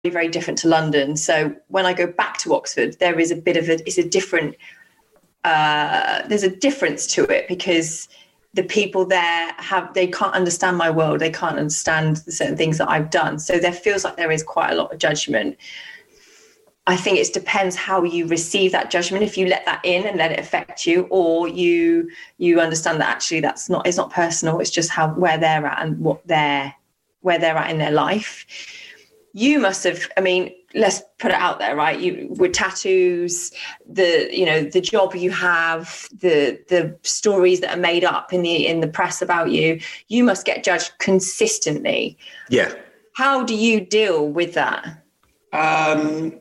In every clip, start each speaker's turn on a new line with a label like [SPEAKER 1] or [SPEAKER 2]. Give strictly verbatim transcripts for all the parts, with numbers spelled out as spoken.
[SPEAKER 1] very different to London. So when I go back to Oxford, there is a bit of a, it's a different, uh, there's a difference to it, because the people there have, they can't understand my world. They can't understand the certain things that I've done. So there feels like there is quite a lot of judgment. I think it depends how you receive that judgment. If you let that in and let it affect you, or you you understand that actually that's not, it's not personal. It's just how, where they're at and what they're, where they're at in their life. You must have, I mean, let's put it out there, right? You with tattoos, the, you know, the job you have, the the stories that are made up in the in the press about you, you must get judged consistently.
[SPEAKER 2] Yeah.
[SPEAKER 1] How do you deal with that? Um,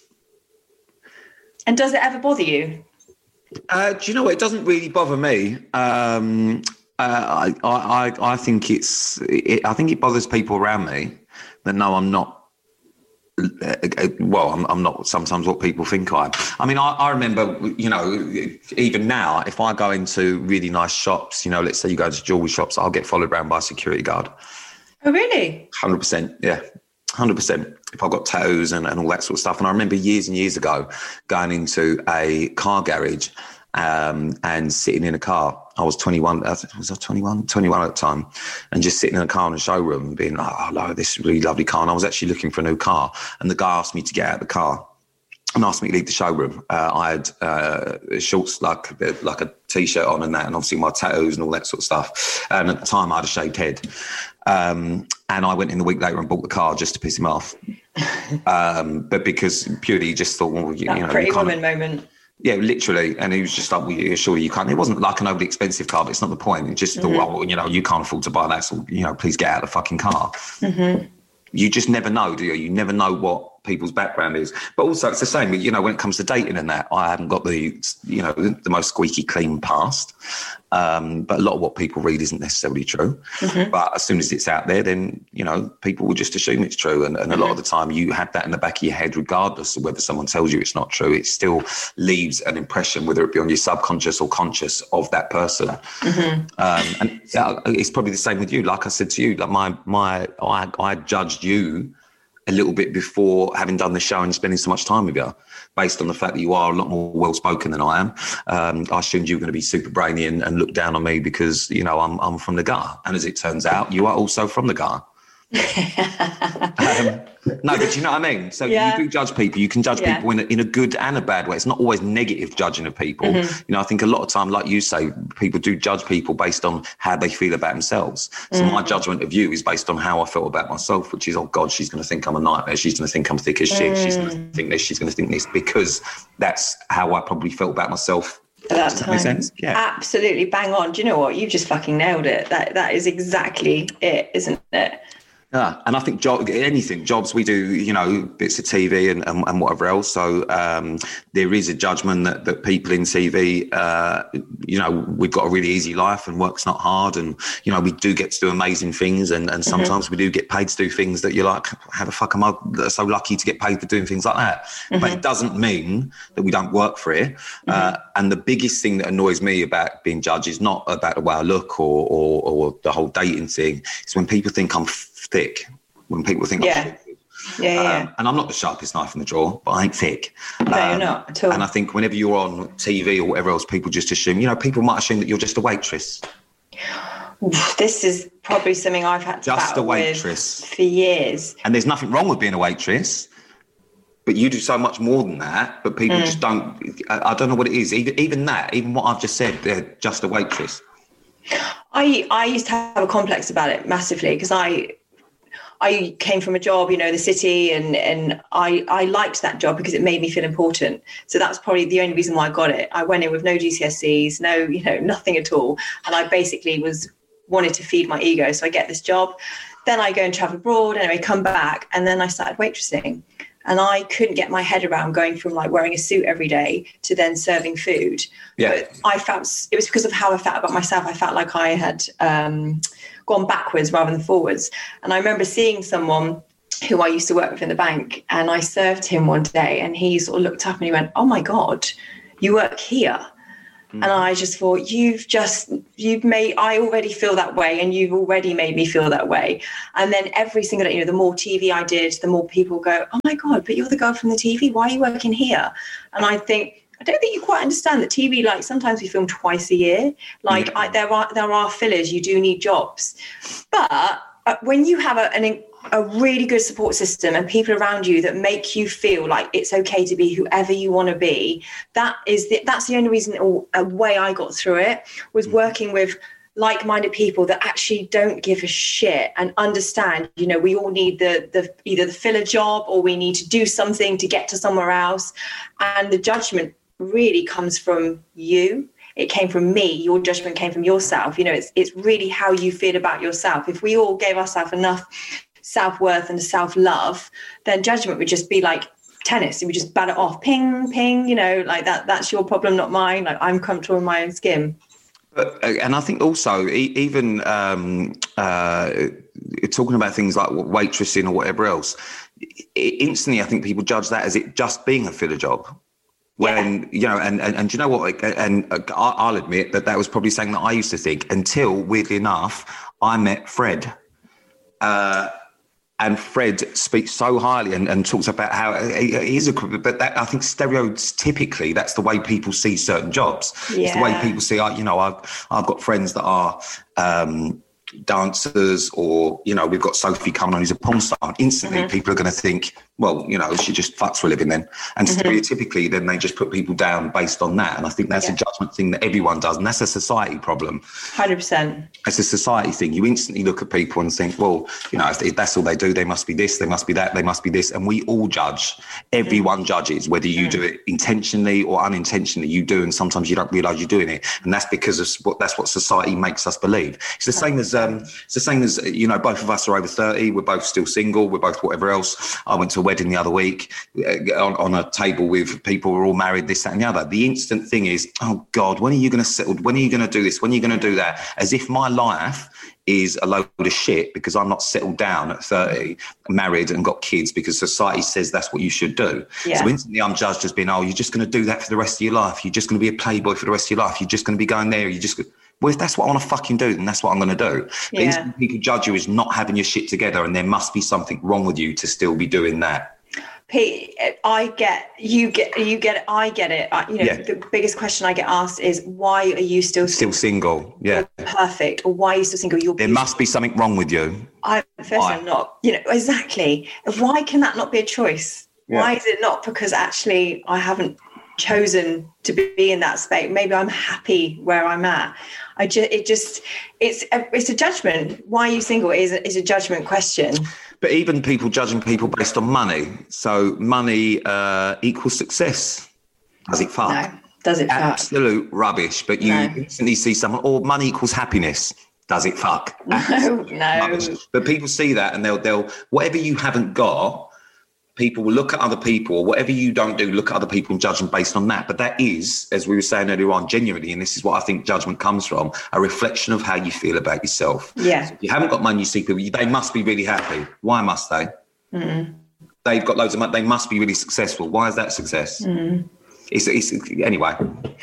[SPEAKER 1] and does it ever bother you?
[SPEAKER 2] Uh, do you know what? It doesn't really bother me. Um, uh, I, I I think it's it, I think it bothers people around me that know I'm not. Well, I'm, I'm not sometimes what people think I am. I mean, I, I remember, you know, even now, if I go into really nice shops, you know, let's say you go to jewelry shops, I'll get followed around by a security guard.
[SPEAKER 1] Oh, really?
[SPEAKER 2] one hundred percent, yeah. one hundred percent. If I've got tattoos and, and all that sort of stuff. And I remember years and years ago going into a car garage um, and sitting in a car. I was twenty-one, I think, was I twenty-one? twenty-one at the time, and just sitting in a car in a showroom and being like, oh, hello, this really lovely car. And I was actually looking for a new car. And the guy asked me to get out of the car and asked me to leave the showroom. Uh, I had uh, shorts, like, like a T-shirt on and that, and obviously my tattoos and all that sort of stuff. And at the time I had a shaved head. Um, and I went in the week later and bought the car just to piss him off. um, but because purely he just thought, well, you,
[SPEAKER 1] that
[SPEAKER 2] you know.
[SPEAKER 1] Pretty
[SPEAKER 2] you
[SPEAKER 1] Woman moment.
[SPEAKER 2] Yeah, literally. And he was just like, well, you're sure you can't. It wasn't like an overly expensive car, but it's not the point. It just mm-hmm. thought, well, you know, you can't afford to buy that. So, you know, please get out of the fucking car. Mm-hmm. You just never know, do you? You never know what people's background is. But also it's the same, you know, when it comes to dating and that, I haven't got the, you know, the most squeaky clean past. Um, but a lot of what people read isn't necessarily true. Mm-hmm. But as soon as it's out there, then, you know, people will just assume it's true. And, and mm-hmm. a lot of the time you have that in the back of your head, regardless of whether someone tells you it's not true, it still leaves an impression, whether it be on your subconscious or conscious, of that person. Mm-hmm. Um, and it's probably the same with you. Like I said to you, like my, my, I, I judged you a little bit before having done the show and spending so much time with you, based on the fact that you are a lot more well-spoken than I am. Um, I assumed you were going to be super brainy and, and look down on me because, you know, I'm I'm from the gutter. And as it turns out, you are also from the gutter. um, no, but you know what I mean? So yeah. You do judge people. You can judge yeah. people in a, in a good and a bad way. It's not always negative judging of people. Mm-hmm. You know, I think a lot of time, like you say, people do judge people based on how they feel about themselves. So mm-hmm. my judgment of you is based on how I felt about myself, which is, oh God, she's going to think I'm a nightmare. She's going to think I'm thick as shit. Mm. She's going to think this. She's going to think this, because that's how I probably felt about myself.
[SPEAKER 1] At that
[SPEAKER 2] Does
[SPEAKER 1] time.
[SPEAKER 2] That make sense? Yeah.
[SPEAKER 1] Absolutely, bang on. Do you know what? You've just fucking nailed it. That that is exactly it, isn't it?
[SPEAKER 2] Yeah, and I think job, anything, jobs, we do, you know, bits of T V and, and, and whatever else. So um, there is a judgment that, that people in T V, uh, you know, we've got a really easy life and work's not hard. And, you know, we do get to do amazing things. And, and sometimes mm-hmm. we do get paid to do things that you're like, how the fuck am I so lucky to get paid for doing things like that? Mm-hmm. But it doesn't mean that we don't work for it. Mm-hmm. Uh, and the biggest thing that annoys me about being judged is not about the way I look or, or, or the whole dating thing. It's when people think I'm thick, when people think
[SPEAKER 1] yeah.
[SPEAKER 2] I'm thick.
[SPEAKER 1] Yeah, yeah.
[SPEAKER 2] Um, and I'm not the sharpest knife in the drawer, but I ain't thick.
[SPEAKER 1] No,
[SPEAKER 2] um,
[SPEAKER 1] you're not at all.
[SPEAKER 2] And I think whenever you're on T V or whatever else, people just assume, you know, people might assume that you're just a waitress.
[SPEAKER 1] This is probably something I've had to
[SPEAKER 2] just a
[SPEAKER 1] with
[SPEAKER 2] waitress
[SPEAKER 1] for years.
[SPEAKER 2] And there's nothing wrong with being a waitress, but you do so much more than that. But people mm. just don't, I, I don't know what it is. Even, even that, even what I've just said, they're just a waitress.
[SPEAKER 1] I, I used to have a complex about it massively, because I, I came from a job, you know, the city, and, and I, I liked that job because it made me feel important. So that's probably the only reason why I got it. I went in with no G C S Es, no, you know, nothing at all. And I basically was wanted to feed my ego. So I get this job. Then I go and travel abroad, anyway, come back. And then I started waitressing. And I couldn't get my head around going from like wearing a suit every day to then serving food.
[SPEAKER 2] Yeah.
[SPEAKER 1] But I felt, it was because of how I felt about myself. I felt like I had um, gone backwards rather than forwards. And I remember seeing someone who I used to work with in the bank, and I served him one day, and he sort of looked up and he went, "Oh my God, you work here?" And I just thought, you've just, you've made, I already feel that way and you've already made me feel that way. And then every single day, you know, the more T V I did, the more people go, oh my God, but you're the girl from the T V. Why are you working here? And I think, I don't think you quite understand that T V, like sometimes we film twice a year. Like yeah. I, there are there are fillers, you do need jobs. But uh, when you have a, an a really good support system and people around you that make you feel like it's okay to be whoever you want to be, that is the, that's the only reason or a way I got through it was working with like-minded people that actually don't give a shit and understand, you know, we all need the the either the filler job or we need to do something to get to somewhere else. And the judgment really comes from you. It came from me. Your judgment came from yourself. You know, it's it's really how you feel about yourself. If we all gave ourselves enough self-worth and self-love, then judgment would just be like tennis. It would just bat it off, ping, ping, you know, like that. That's your problem, not mine. Like I'm comfortable in my own skin.
[SPEAKER 2] But, and I think also even um, uh, talking about things like waitressing or whatever else, instantly I think people judge that as it just being a filler job. When, yeah. you know, and, and, and do you know what, and I'll admit that that was probably something that I used to think until, weirdly enough, I met Fred. Uh, and Fred speaks so highly and, and talks about how he is a, but that, I think stereotypically, that's the way people see certain jobs. Yeah. It's the way people see, you know, I've, I've got friends that are, um, dancers, or you know, we've got Sophie coming on who's a porn star. Instantly mm-hmm. people are going to think, well, you know, she just fucks for a living then, and mm-hmm. stereotypically then they just put people down based on that. And I think that's yeah. a judgment thing that everyone does, and that's a society problem. one
[SPEAKER 1] hundred percent.
[SPEAKER 2] It's a society thing. You instantly look at people and think, well, you know, if, if that's all they do, they must be this, they must be that, they must be this, and we all judge. Everyone mm-hmm. judges, whether you mm-hmm. do it intentionally or unintentionally, you do, and sometimes you don't realise you're doing it, and that's because of what that's what society makes us believe. It's the same as um, it's the same as, you know, both of us are over thirty. We're both still single. We're both whatever else. I went to a wedding the other week uh, on, on a table with people who are all married, this, that and the other. The instant thing is, oh God, when are you going to settle? When are you going to do this? When are you going to do that? As if my life is a load of shit because I'm not settled down at thirty, married and got kids because society says that's what you should do. Yeah. So instantly I'm judged as being, oh, you're just going to do that for the rest of your life. You're just going to be a playboy for the rest of your life. You're just going to be going there. You just Well, if that's what I want to fucking do, then that's what I'm going to do. Yeah. But people judge you as not having your shit together, and there must be something wrong with you to still be doing that.
[SPEAKER 1] Pete, I get, you get, you get it, I get it. I, you know, yeah. the biggest question I get asked is, why are you still
[SPEAKER 2] still single? Yeah,
[SPEAKER 1] perfect. Or why are you still single? You're
[SPEAKER 2] there must be something wrong with you.
[SPEAKER 1] I first I'm not. You know, exactly. Why can that not be a choice? Yeah. Why is it not? Because actually, I haven't chosen to be in that space. Maybe I'm happy where I'm at. I just, it just, it's a, it's a judgment. Why are you single is a, is a judgment question.
[SPEAKER 2] But even people judging people based on money. So money uh, equals success. Does it fuck?
[SPEAKER 1] No. Does it fuck?
[SPEAKER 2] Absolute rubbish. But you no. instantly see someone, or money equals happiness. Does it fuck?
[SPEAKER 1] No, no.
[SPEAKER 2] Rubbish. But people see that and they'll, they'll, whatever you haven't got, people will look at other people, or whatever you don't do, look at other people and judge them based on that. But that is, as we were saying earlier on, genuinely, and this is what I think judgment comes from, a reflection of how you feel about yourself.
[SPEAKER 1] Yeah.
[SPEAKER 2] So if you haven't got money, you see people, they must be really happy. Why must they?
[SPEAKER 1] Mm.
[SPEAKER 2] They've got loads of money. They must be really successful. Why is that success?
[SPEAKER 1] Mm.
[SPEAKER 2] It's, it's anyway.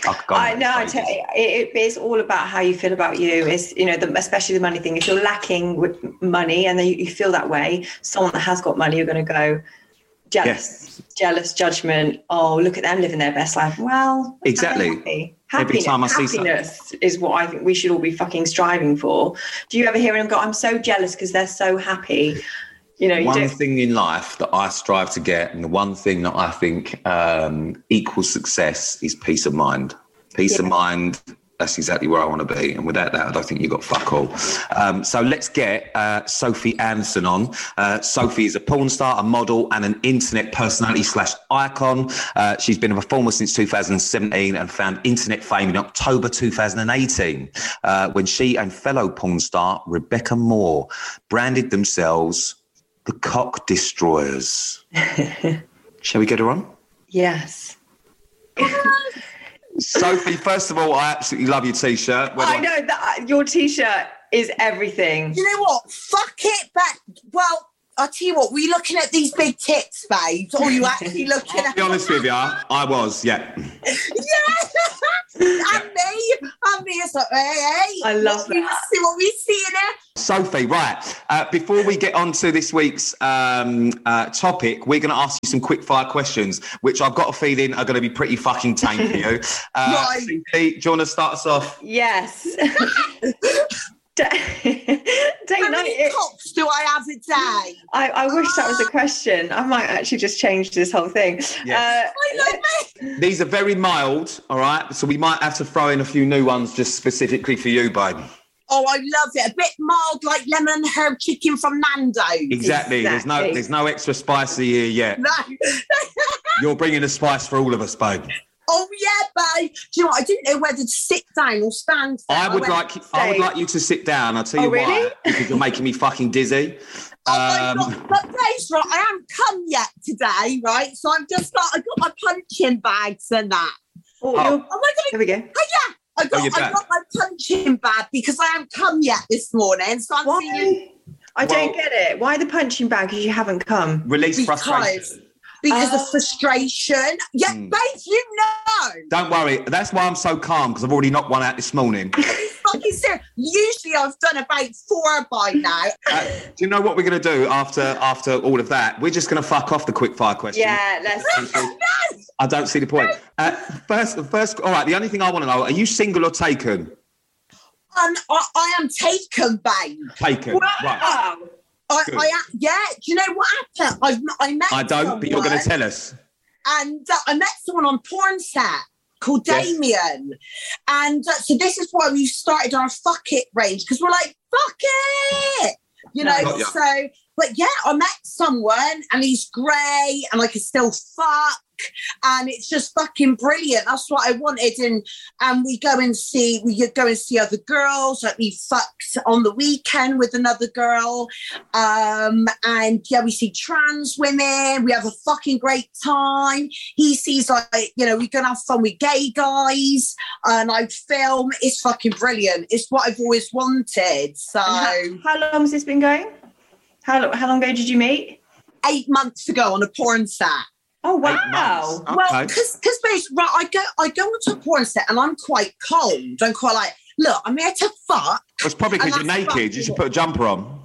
[SPEAKER 1] I know. I tell you, it, it's all about how you feel about you. It's, you know, the, especially the money thing. If you're lacking with money and then you, you feel that way, someone that has got money, you're going to go, jealous, yes. jealous, judgment. Oh, look at them living their best life. Well,
[SPEAKER 2] exactly.
[SPEAKER 1] Happy.
[SPEAKER 2] Every time I see
[SPEAKER 1] happiness is what I think we should all be fucking striving for. Do you ever hear them go, I'm so jealous because they're so happy? You know, you
[SPEAKER 2] one
[SPEAKER 1] don't...
[SPEAKER 2] thing in life that I strive to get, and the one thing that I think um, equals success, is peace of mind. Peace yeah. of mind. That's exactly where I want to be. And without that, I don't think you've got fuck all. Um, so let's get uh, Sophie Anderson on. Uh, Sophie is a porn star, a model, and an internet personality slash icon. Uh, she's been a performer since two thousand seventeen and found internet fame in October two thousand eighteen uh, when she and fellow porn star Rebecca Moore branded themselves the Cock Destroyers. Shall we get her on?
[SPEAKER 1] Yes.
[SPEAKER 2] Sophie, first of all, I absolutely love your T-shirt.
[SPEAKER 1] Whether I know that your T-shirt is everything.
[SPEAKER 3] You know what? Fuck it back. Well, I'll tell you what, were you looking at these big tits, babes? Or were you actually looking
[SPEAKER 2] I'll
[SPEAKER 3] at...
[SPEAKER 2] be honest with you, I was, yeah.
[SPEAKER 3] Yeah! And me, and me, it's like, hey, hey.
[SPEAKER 1] I love
[SPEAKER 3] what we
[SPEAKER 1] that.
[SPEAKER 3] See what we see in there.
[SPEAKER 2] Sophie, right, uh, before we get on to this week's um, uh, topic, we're going to ask you some quick fire questions, which I've got a feeling are going to be pretty fucking tame for you. Uh,
[SPEAKER 3] Right.
[SPEAKER 2] Sophie, do you want to start us off?
[SPEAKER 1] Yes. Date
[SPEAKER 3] How
[SPEAKER 1] night.
[SPEAKER 3] many cops do I have a day?
[SPEAKER 1] I, I wish that was a question. I might actually just change this whole thing.
[SPEAKER 2] Yes.
[SPEAKER 3] I love it.
[SPEAKER 2] These are very mild, all right? So we might have to throw in a few new ones just specifically for you, babe.
[SPEAKER 3] Oh, I love it. A bit mild, like lemon and herb chicken from Nando's.
[SPEAKER 2] Exactly. There's no
[SPEAKER 1] Exactly.
[SPEAKER 2] there's no extra spicy here yet.
[SPEAKER 3] No.
[SPEAKER 2] You're bringing the spice for all of us, babe.
[SPEAKER 3] Oh, yeah, babe. Do you know what? I didn't know whether to sit down or stand there.
[SPEAKER 2] I would
[SPEAKER 3] went,
[SPEAKER 2] like I would
[SPEAKER 1] stay.
[SPEAKER 2] like you to sit down. I'll tell you
[SPEAKER 1] Oh, really?
[SPEAKER 2] why. Because you're making me fucking dizzy.
[SPEAKER 3] Oh, my
[SPEAKER 2] Um,
[SPEAKER 3] God. But, babes, right, I haven't come yet today, right? So I'm just like, I got my punching bags and that.
[SPEAKER 1] Oh,
[SPEAKER 2] Oh.
[SPEAKER 1] you're-
[SPEAKER 3] Oh, my God.
[SPEAKER 1] There we go.
[SPEAKER 3] Oh, yeah. I got,
[SPEAKER 2] Oh, you're
[SPEAKER 3] I
[SPEAKER 2] back.
[SPEAKER 3] got my punching bag because I haven't come yet this morning. So I'm feeling...
[SPEAKER 1] Why? I don't
[SPEAKER 2] Well-
[SPEAKER 1] get it. Why the punching bag? Because you haven't come.
[SPEAKER 2] Release
[SPEAKER 3] Because-
[SPEAKER 2] frustration.
[SPEAKER 3] Because
[SPEAKER 1] Oh.
[SPEAKER 3] of frustration. Yeah,
[SPEAKER 2] Mm.
[SPEAKER 3] babe, you know.
[SPEAKER 2] Don't worry. That's why I'm so calm, because I've already knocked one out this morning.
[SPEAKER 3] Fucking serious. Usually I've done about four by now.
[SPEAKER 2] Uh, do you know what we're going to do after after all of that? We're just going to fuck off the quick fire question.
[SPEAKER 1] Yeah, let's.
[SPEAKER 2] I don't see the point. Uh, first, first, all right. The only thing I want to know: are you single or taken?
[SPEAKER 3] Um, I, I am taken, babe.
[SPEAKER 2] Taken. Right.
[SPEAKER 1] Wow.
[SPEAKER 3] I,
[SPEAKER 2] Good.
[SPEAKER 3] I am, yeah. Do you know what happened? I've, I met
[SPEAKER 2] I don't, but you're going to
[SPEAKER 3] someone,
[SPEAKER 2] tell us.
[SPEAKER 3] And uh, I met someone on porn set called
[SPEAKER 2] Yes.
[SPEAKER 3] Damien. And uh, so this is why we started our fuck it range, because we're like, fuck it. You know,
[SPEAKER 2] Got ya.
[SPEAKER 3] so, but yeah, I met someone and he's grey and I can still fuck. And it's just fucking brilliant. That's what I wanted. And and we go and see, we go and see other girls. Like we fucked on the weekend with another girl. Um, and yeah, we see trans women. We have a fucking great time. He sees like, you know, we're going to have fun with gay guys. And I film. It's fucking brilliant. It's what I've always wanted. So
[SPEAKER 1] And How, how long has this been going? How, lo- how long ago did you meet?
[SPEAKER 3] eight months ago on a porn set.
[SPEAKER 1] Oh,
[SPEAKER 2] Eight
[SPEAKER 1] wow.
[SPEAKER 2] months.
[SPEAKER 3] Well,
[SPEAKER 2] Okay.
[SPEAKER 3] because because right, I go I go onto a porn set and I'm quite cold. I'm quite like, look, I'm here to fuck.
[SPEAKER 2] It's probably because
[SPEAKER 3] And
[SPEAKER 2] you're
[SPEAKER 3] that's
[SPEAKER 2] naked. You should put a jumper on.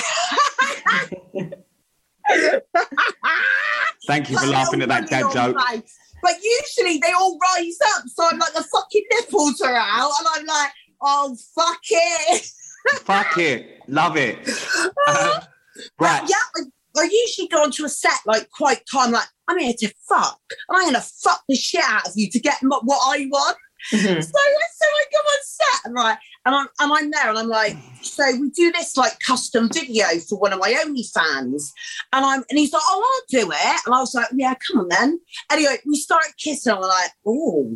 [SPEAKER 2] Thank you for
[SPEAKER 3] Like,
[SPEAKER 2] laughing at that
[SPEAKER 3] little
[SPEAKER 2] dad joke.
[SPEAKER 3] runny old face. But usually they all rise up, so I'm like the fucking nipples are out, and I'm like, oh fuck it.
[SPEAKER 2] Fuck it. Love it. Uh, right.
[SPEAKER 3] Yeah, I, I usually go onto a set like quite calm, like I'm here to fuck, and I'm gonna fuck the shit out of you to get m- what I want.
[SPEAKER 1] Mhm.
[SPEAKER 3] So, so I go on set and right, and I'm and I'm there, and I'm like, so we do this like custom video for one of my OnlyFans, and I'm and he's like, oh, I'll do it, and I was like, yeah, come on then. Anyway, we started kissing, and I'm like, oh.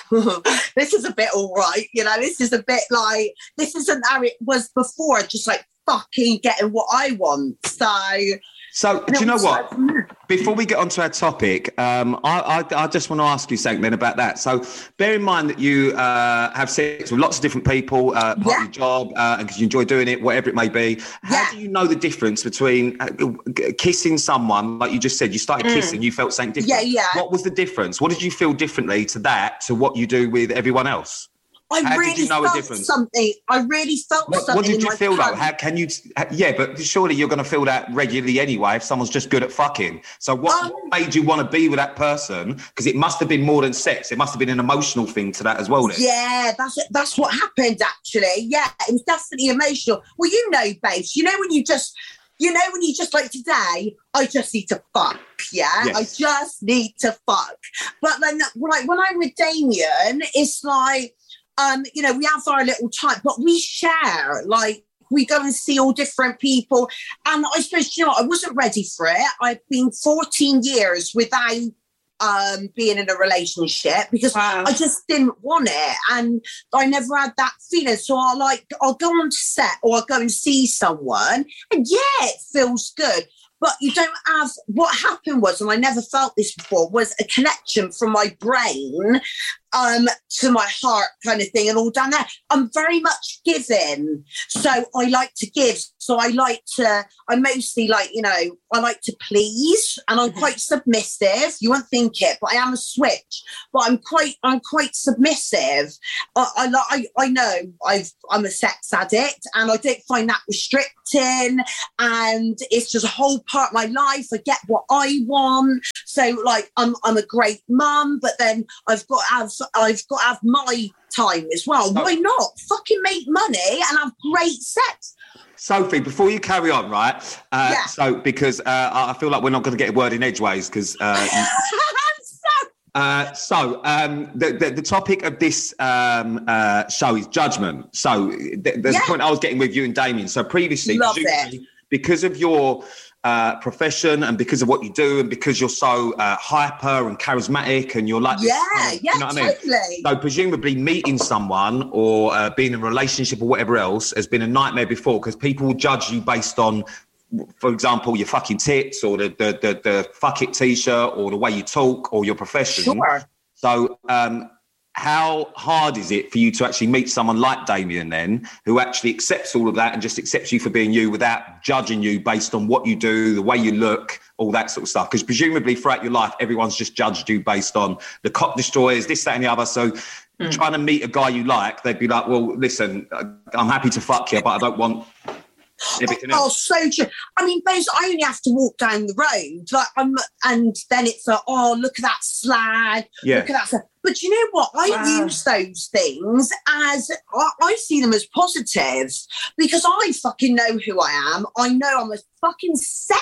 [SPEAKER 3] This is a bit all right, you know. This is a bit like this isn't how it was before. Just like fucking getting what I want. So,
[SPEAKER 2] So, do you know what? Before we get onto our topic, um, I, I, I just want to ask you something then about that. So, bear in mind that you uh, have sex with lots of different people, uh, part
[SPEAKER 3] Yeah.
[SPEAKER 2] of your job, uh, and because you enjoy doing it, whatever it may be. How
[SPEAKER 3] Yeah.
[SPEAKER 2] do you know the difference between uh, g- kissing someone, like you just said, you started kissing, you felt something different?
[SPEAKER 3] Yeah, yeah.
[SPEAKER 2] What was the difference? What did you feel differently to that to what you do with everyone else?
[SPEAKER 3] I
[SPEAKER 2] How did
[SPEAKER 3] really
[SPEAKER 2] you know a
[SPEAKER 3] felt
[SPEAKER 2] difference?
[SPEAKER 3] something. I really felt
[SPEAKER 2] What,
[SPEAKER 3] something.
[SPEAKER 2] what did
[SPEAKER 3] in
[SPEAKER 2] you
[SPEAKER 3] my
[SPEAKER 2] feel though?
[SPEAKER 3] cunt.
[SPEAKER 2] How can you? Yeah, but surely you're going to feel that regularly anyway if someone's just good at fucking. So what,
[SPEAKER 3] Um,
[SPEAKER 2] what made you want to be with that person? Because it must have been more than sex. It must have been an emotional thing to that as well. Then.
[SPEAKER 3] Yeah, that's it. That's what happened. Actually, yeah, it was definitely emotional. Well, you know, babes. You know when you just. You know, when you just like today, I just need to fuck, yeah?
[SPEAKER 2] Yes.
[SPEAKER 3] I just need to fuck. But then, like, when I'm with Damien, it's like, um, you know, we have our little time, but we share, like, we go and see all different people. And I suppose, you know, I wasn't ready for it. I've been fourteen years without um, being in a relationship because
[SPEAKER 1] Wow.
[SPEAKER 3] I just didn't want it. And I never had that feeling. So I'll like, I'll go on set or I'll go and see someone and yeah, it feels good. But you don't have, what happened was, and I never felt this before, was a connection from my brain um, to my heart kind of thing and all down there. I'm very much giving. So I like to give. So I like to, I mostly like, you know, I like to please, and I'm quite submissive. You won't think it, but I am a switch, but I'm quite, I'm quite submissive. I, I, I, I know I've, I'm a sex addict, and I don't find that restricting, and it's just a whole part of my life. I get what I want. So like, I'm, I'm a great mum, but then I've got to have, I've got to have my time as well. Why not? Fucking make money and have great sex.
[SPEAKER 2] Sophie, before you carry on, right? Uh,
[SPEAKER 3] Yeah.
[SPEAKER 2] So, because uh, I feel like we're not going to get a word in edgeways, because. Uh, uh, so, um, the, the the topic of this um, uh, show is judgment. So, th- there's
[SPEAKER 3] Yeah.
[SPEAKER 2] a point I was getting with you and Damien. So, previously,
[SPEAKER 3] Love
[SPEAKER 2] presumably,
[SPEAKER 3] it.
[SPEAKER 2] because of your uh, profession and because of what you do, and because you're so uh, hyper and charismatic, and you're like, this
[SPEAKER 3] Yeah,
[SPEAKER 2] kind of-
[SPEAKER 3] yeah,
[SPEAKER 2] you know what I mean?
[SPEAKER 3] totally.
[SPEAKER 2] So presumably meeting someone or uh, being in a relationship or whatever else has been a nightmare before, because people will judge you based on, for example, your fucking tits or the the the, the fuck it t-shirt or the way you talk or your profession.
[SPEAKER 3] Sure.
[SPEAKER 2] So um, how hard is it for you to actually meet someone like Damien then, who actually accepts all of that and just accepts you for being you without judging you based on what you do, the way you look, all that sort of stuff? Because presumably throughout your life, everyone's just judged you based on the cock destroyers, this, that and the other. So mm. trying to meet a guy you like, they'd be like, well, listen, I'm happy to fuck you, but I don't want everything
[SPEAKER 3] Oh,
[SPEAKER 2] else.
[SPEAKER 3] so true. I mean, basically, I only have to walk down the road, like, I'm, and then it's like, oh, look at that slag,
[SPEAKER 2] Yeah.
[SPEAKER 3] look at that slag. But you know what? I
[SPEAKER 1] Wow.
[SPEAKER 3] use those things as, I, I see them as positives, because I fucking know who I am. I know I'm a fucking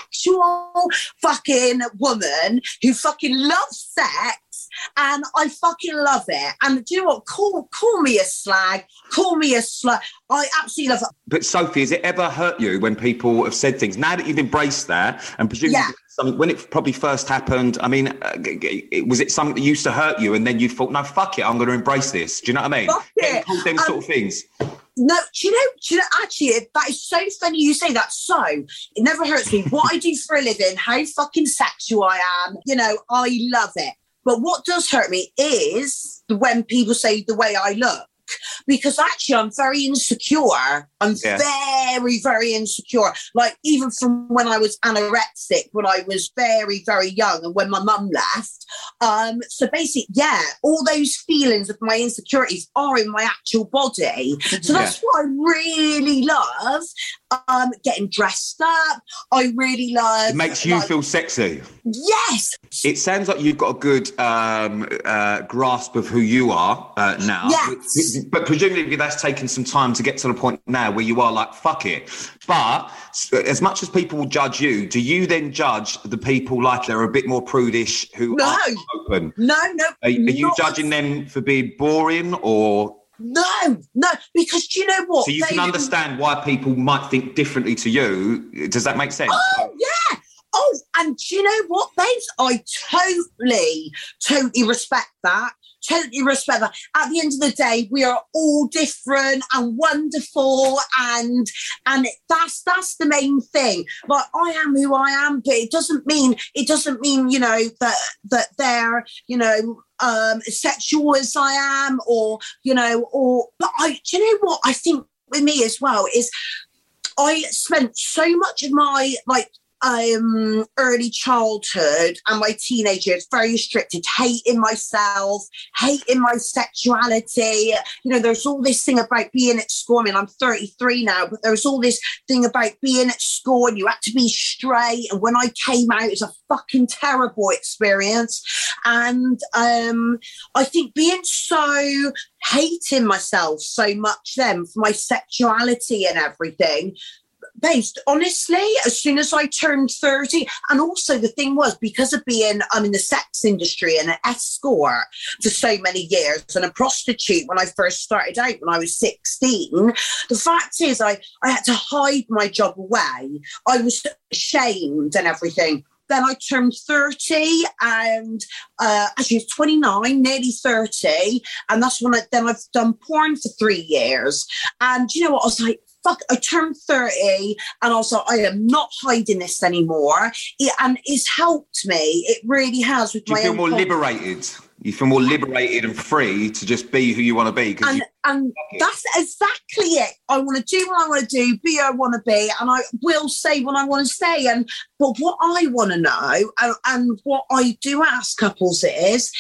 [SPEAKER 3] sexual fucking woman who fucking loves sex, and I fucking love it. And do you know what? Call, call me a slag, call me a slut. I absolutely love it.
[SPEAKER 2] But Sophie, has it ever hurt you when people have said things? Now that you've embraced that, and presumably
[SPEAKER 3] Yeah.
[SPEAKER 2] something, when it probably first happened, I mean, uh, it, was it something that used to hurt you, and then you thought, no, fuck it, I'm going to embrace this? Do you know what I mean?
[SPEAKER 3] Fuck it.
[SPEAKER 2] Called them
[SPEAKER 3] Um,
[SPEAKER 2] sort of things.
[SPEAKER 3] No, do you know, do you know, actually, that is so funny you say that. So, it never hurts me. What I do for a living, how fucking sexual I am, you know, I love it. But what does hurt me is when people say the way I look. Because actually, I'm very insecure. I'm
[SPEAKER 2] Yeah.
[SPEAKER 3] very, very insecure. Like, even from when I was anorexic, when I was very, very young, and when my mum left. Um, so basically, yeah, all those feelings of my insecurities are in my actual body. So that's what I really love. Um, getting dressed up. I really love.
[SPEAKER 2] It makes you
[SPEAKER 3] like,
[SPEAKER 2] feel sexy.
[SPEAKER 3] Yes.
[SPEAKER 2] It sounds like you've got a good um, uh, grasp of who you are uh, now.
[SPEAKER 3] Yes.
[SPEAKER 2] But presumably that's taken some time to get to the point now where you are like, fuck it. But as much as people will judge you, do you then judge the people like they're a bit more prudish who
[SPEAKER 3] No.
[SPEAKER 2] aren't open?
[SPEAKER 3] No, no.
[SPEAKER 2] Are, are you
[SPEAKER 3] not-
[SPEAKER 2] judging them for being boring, or...
[SPEAKER 3] No, no, because do you know what?
[SPEAKER 2] So you
[SPEAKER 3] They-
[SPEAKER 2] can understand why people might think differently to you. Does that make sense?
[SPEAKER 3] Oh, yeah. Oh, and do you know what, babes? I totally, totally respect that. Totally respect that. At the end of the day, we are all different and wonderful, and and that's that's the main thing. Like, I am who I am, but it doesn't mean it doesn't mean you know that that they're you know um, sexual as I am, or you know, or but I. Do you know what I think with me as well is I spent so much of my like. Um, early childhood and my teenage years very restricted, hating myself, hating my sexuality. You know, there's all this thing about being at school. I mean, I'm thirty-three now, but there's all this thing about being at school and you had to be straight. And when I came out, it was a fucking terrible experience. And um, I think being so hating myself so much then for my sexuality and everything, based honestly, as soon as I turned thirty, and also the thing was, because of being I'm in the sex industry and an escort for so many years and a prostitute when I first started out when I was sixteen, the fact is I, I had to hide my job away. I was ashamed and everything. Then I turned thirty and uh, actually I was twenty-nine, nearly thirty. And that's when I, then I've done porn for three years. And you know what? I was like, fuck, I turned thirty and I was like, I am not hiding this anymore. It, and it's helped me. It really has with
[SPEAKER 2] Do you
[SPEAKER 3] my
[SPEAKER 2] feel
[SPEAKER 3] own
[SPEAKER 2] more
[SPEAKER 3] con-
[SPEAKER 2] liberated? You feel more liberated and free to just be who you want to be.
[SPEAKER 3] And,
[SPEAKER 2] you-
[SPEAKER 3] and that's exactly it. I want to do what I want to do, be who I want to be, and I will say what I want to say. And but what I want to know, and, and what I do ask couples is,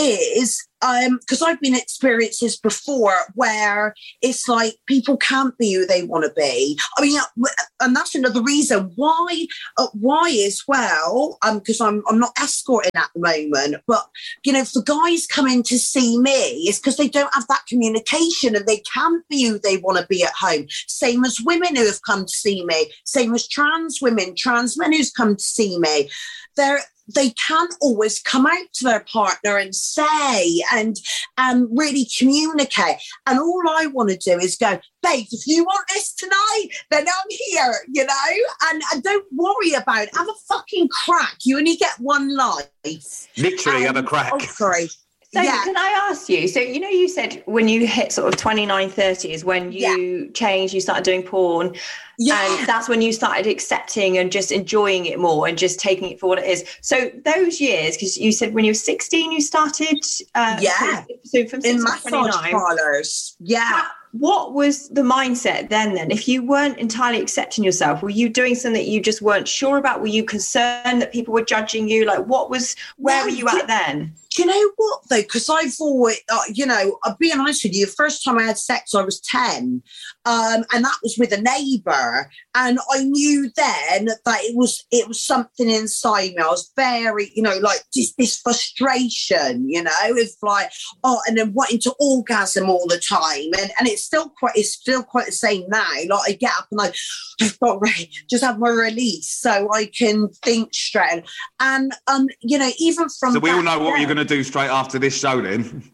[SPEAKER 3] is um because I've been experienced this before, where it's like people can't be who they want to be. I mean, and that's another reason why. Uh, why as well? Um, because I'm I'm not escorting at the moment, but you know, for guys coming to see me, it's because they don't have that communication and they can't be who they want to be at home. Same as women who have come to see me. Same as trans women, trans men who's come to see me. They're they can't always come out to their partner and say and um, really communicate. And all I want to do is go, babe, if you want this tonight, then I'm here, you know? And, and don't worry about it. Have a fucking crack. You only get one life.
[SPEAKER 2] Literally
[SPEAKER 3] um,
[SPEAKER 2] have a crack.
[SPEAKER 3] Oh, sorry.
[SPEAKER 1] So
[SPEAKER 3] yeah.
[SPEAKER 1] can I ask you, so, you know, you said when you hit sort of twenty-nine, thirty is when you yeah. changed, you started doing porn.
[SPEAKER 3] Yeah.
[SPEAKER 1] And that's when you started accepting and just enjoying it more and just taking it for what it is. So those years, because you said when you were sixteen, you started. Uh,
[SPEAKER 3] yeah.
[SPEAKER 1] So from
[SPEAKER 3] in
[SPEAKER 1] massage
[SPEAKER 3] parlours. Yeah.
[SPEAKER 1] What was the mindset then, then? If you weren't entirely accepting yourself, were you doing something that you just weren't sure about? Were you concerned that people were judging you? Like, what was, where
[SPEAKER 3] no,
[SPEAKER 1] were you at then?
[SPEAKER 3] Do you know what, though? Because I've always, uh, you know, I'll be honest with you, the first time I had sex, I was ten. Um, and that was with a neighbour. And I knew then that it was it was something inside me. I was very, you know, like this, this frustration, you know, it's like, oh, and then wanting to orgasm all the time. And and it's still quite, it's still quite the same now. Like I get up and I, I've got ready, just have my release so I can think straight. And, um, you know, even from
[SPEAKER 2] So we all know what
[SPEAKER 3] then,
[SPEAKER 2] you're going to do straight after this show then.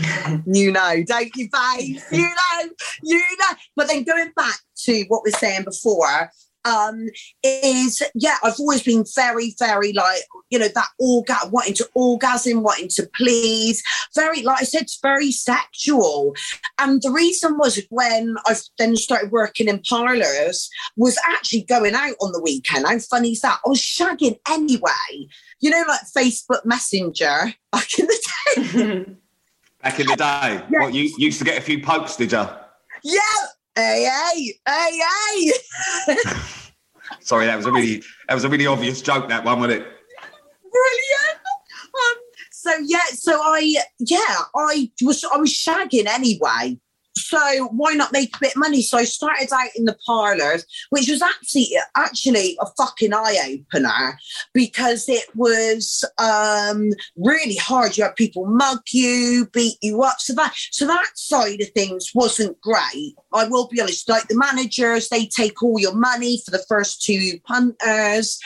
[SPEAKER 3] You know, don't you, babe? You know, you know. But then going back to what we were saying before, um, is, yeah, I've always been very, very like, you know, that orga- wanting to orgasm, wanting to please, very, like I said, it's very sexual. And the reason was when I then started working in parlours was actually going out on the weekend. How funny is that? I was shagging anyway. You know, like Facebook Messenger back in the day.
[SPEAKER 2] Back in the day,
[SPEAKER 3] yeah.
[SPEAKER 2] What, you used to get a few pokes, did you?
[SPEAKER 3] Yeah. Hey, hey, hey, hey.
[SPEAKER 2] Sorry, that was a really that was a really obvious joke, that one, wasn't it?
[SPEAKER 3] Brilliant. Um, so yeah, so I yeah, I was I was shagging anyway. So why not make a bit of money? So I started out in the parlours, which was actually actually a fucking eye-opener because it was um, really hard. You had people mug you, beat you up. So that so that side of things wasn't great. I will be honest, like the managers, they take all your money for the first two punters.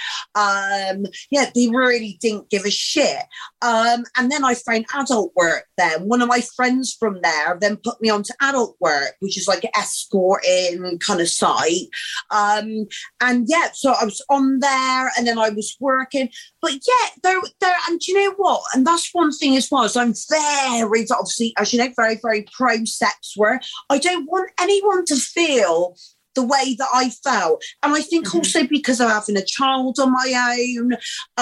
[SPEAKER 3] Um, yeah, they really didn't give a shit. Um, and then I found adult work then. One of my friends from there then put me onto adult work, which is like an escorting kind of site. Um, and yeah, so I was on there and then I was working. But yeah, there, there, and do you know what? And that's one thing as well. So I'm very, obviously, as you know, very, very pro-sex work. I don't want anyone to feel the way that I felt. And I think mm-hmm. also because of having a child on my own,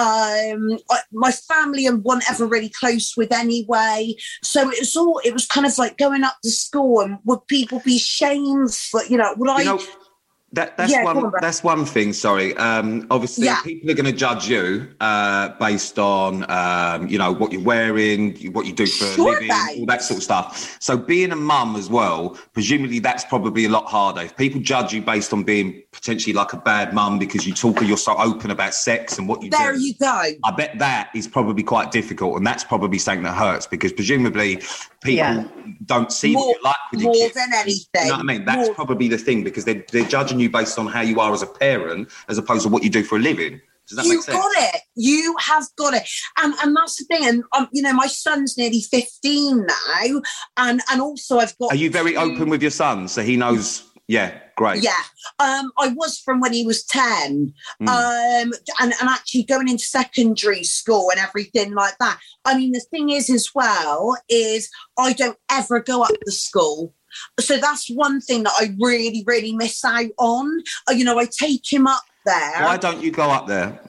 [SPEAKER 3] um, I, my family and one ever really close with anyway. So it was all, it was kind of like going up to school and would people be shamed for, you know, would
[SPEAKER 2] you
[SPEAKER 3] I...
[SPEAKER 2] Know, that, that's,
[SPEAKER 3] yeah,
[SPEAKER 2] one,
[SPEAKER 3] on,
[SPEAKER 2] that's one thing, sorry. Um, obviously,
[SPEAKER 3] yeah.
[SPEAKER 2] people are going to judge you uh, based on, um, you know, what you're wearing, what you do for
[SPEAKER 3] sure,
[SPEAKER 2] a living,
[SPEAKER 3] babe.
[SPEAKER 2] all that sort of stuff. So being a mum as well, presumably that's probably a lot harder. If people judge you based on being potentially like a bad mum because you talk or you're so open about sex and what you
[SPEAKER 3] there
[SPEAKER 2] do.
[SPEAKER 3] There you go.
[SPEAKER 2] I bet that is probably quite difficult. And that's probably something that hurts because presumably people yeah. don't see
[SPEAKER 3] more,
[SPEAKER 2] what you like with your
[SPEAKER 3] more
[SPEAKER 2] kids.
[SPEAKER 3] than anything.
[SPEAKER 2] You know what I mean? That's
[SPEAKER 3] more.
[SPEAKER 2] probably the thing because they're, they're judging you based on how you are as a parent as opposed to what you do for a living. Does that
[SPEAKER 3] you
[SPEAKER 2] make sense?
[SPEAKER 3] got it. You have got it. And and that's the thing. And, um, you know, my son's nearly fifteen now. And, and also I've got...
[SPEAKER 2] Are you very two... open with your son so he knows... Yeah, great.
[SPEAKER 3] Yeah, um, I was from when he was ten, mm. um, and, and actually going into secondary school and everything like that. I mean, the thing is as well is I don't ever go up to school. So that's one thing that I really, really miss out on. Uh, you know, I take him up there.
[SPEAKER 2] Why don't you go up there?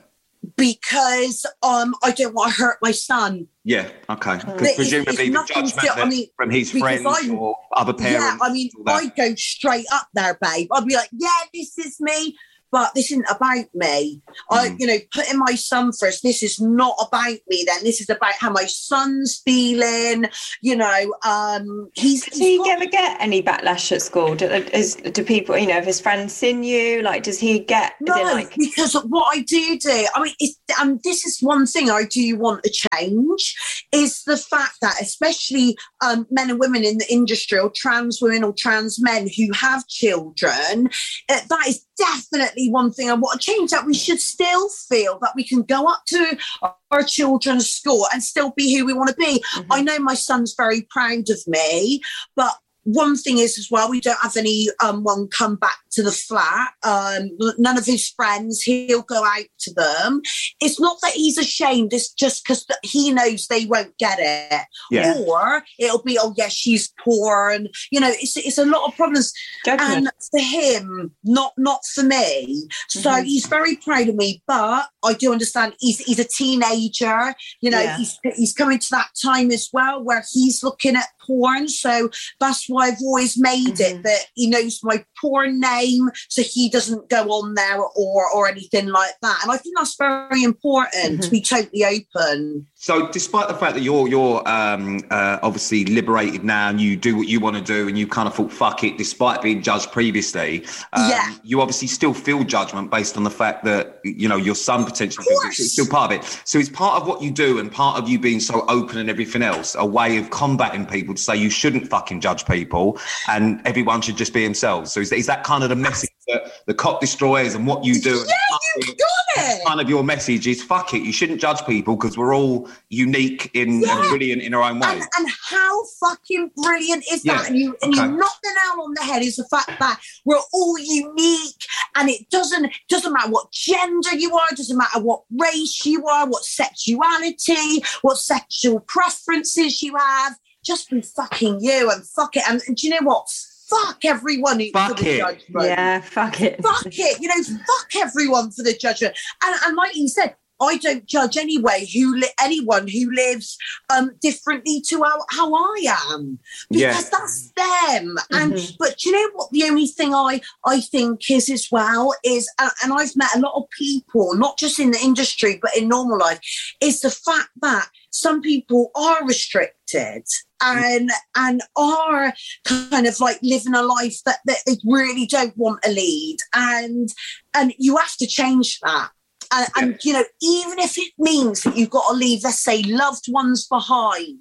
[SPEAKER 3] because um, I don't want to hurt my son.
[SPEAKER 2] Yeah, okay. Because presumably the judgment
[SPEAKER 3] still, I mean,
[SPEAKER 2] from his friends
[SPEAKER 3] I'm,
[SPEAKER 2] or other parents.
[SPEAKER 3] Yeah, I mean, I'd go straight up there, babe. I'd be like, yeah, this is me. But this isn't about me. Mm. I, you know, putting my son first, this is not about me then. This is about how my son's feeling, you know. Um, he's,
[SPEAKER 1] Does
[SPEAKER 3] he's
[SPEAKER 1] he
[SPEAKER 3] got,
[SPEAKER 1] ever get any backlash at school? Do, is, do people, you know, have his friends seen you? Like, does he get...
[SPEAKER 3] No,
[SPEAKER 1] like...
[SPEAKER 3] because what I do do, I mean, it's, um, this is one thing I do want to change, is the fact that especially um, men and women in the industry, or trans women or trans men who have children, uh, that is definitely one thing I want to change, that we should still feel that we can go up to our children's school and still be who we want to be. Mm-hmm. I know my son's very proud of me, but one thing is as well, we don't have any um, one come back to the flat. Um, none of his friends, he'll go out to them. It's not that he's ashamed, it's just because he knows they won't get it. Yeah. Or it'll be, oh yeah, she's poor, and you know, it's it's a lot of problems. Judgment. And for him, not not for me. So mm-hmm. he's very proud of me, but I do understand he's he's a teenager. You know, yeah. he's he's coming to that time as well where he's looking at porn. So that's why I've always made mm-hmm. it that he knows my porn name, so he doesn't go on there or or anything like that. And I think that's very important mm-hmm. to be totally open.
[SPEAKER 2] So despite the fact that you're you're um, uh, obviously liberated now and you do what you want to do and you kind of thought, fuck it, despite being judged previously, um, yeah. you obviously still feel judgment based on the fact that, you know, your son potentially feels it's still part of it. So is part of what you do and part of you being so open and everything else a way of combating people to say you shouldn't fucking judge people and everyone should just be themselves? So is, is that kind of the message that the Cock Destroyers and what you do?
[SPEAKER 3] Yeah, you got it.
[SPEAKER 2] Kind of your message is, fuck it, you shouldn't judge people because we're all unique in yeah. and brilliant in our own way.
[SPEAKER 3] And, and how fucking brilliant is that? Yeah. And you and okay. you knock the nail on the head is the fact that we're all unique, and it doesn't doesn't matter what gender you are, it doesn't matter what race you are, what sexuality, what sexual preferences you have. Just be fucking you and fuck it. And, and do you know what? Fuck everyone who
[SPEAKER 2] fuck
[SPEAKER 3] for the
[SPEAKER 2] it.
[SPEAKER 3] judgment.
[SPEAKER 1] Yeah, fuck it.
[SPEAKER 3] Fuck it. You know, fuck everyone for the judgment. And, and like you said, I don't judge anyway who li- anyone who lives um, differently to how, how I am, because yeah. that's them. And mm-hmm. but you know what? The only thing I I think is as well is, uh, and I've met a lot of people, not just in the industry but in normal life, is the fact that some people are restricted and and are kind of like living a life that, that they really don't want to lead, and and you have to change that. And, yeah. and, you know, even if it means that you've got to leave, let's say, loved ones behind.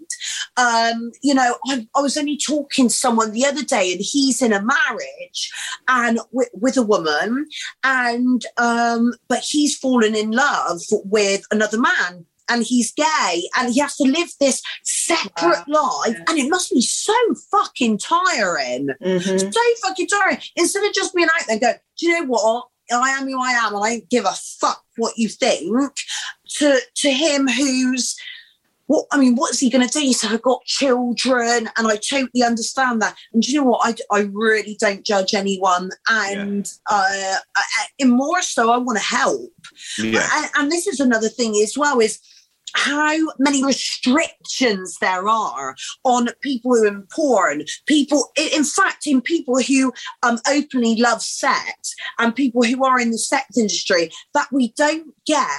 [SPEAKER 3] Um, you know, I, I was only talking to someone the other day, and he's in a marriage and w- with a woman, and um, but he's fallen in love with another man. And he's gay, and he has to live this separate wow. life, and it must be so fucking tiring. Mm-hmm. So fucking tiring. Instead of just being out there and go, do you know what? I am who I am, and I don't give a fuck what you think. To to him, who's what? I mean, what's he going to do? He said, I've got children, and I totally understand that. And do you know what? I, I really don't judge anyone, and yeah. uh, I, and more so, I want to help. Yeah. And, and this is another thing as well, is how many restrictions there are on people who are in porn, people, in fact, in people who um, openly love sex, and people who are in the sex industry, that we don't get